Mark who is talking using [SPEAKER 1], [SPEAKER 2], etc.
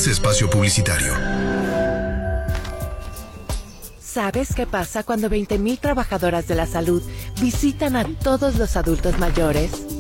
[SPEAKER 1] Comienza espacio publicitario.
[SPEAKER 2] ¿Sabes qué pasa cuando 20,000 trabajadoras de la salud visitan a todos los adultos mayores?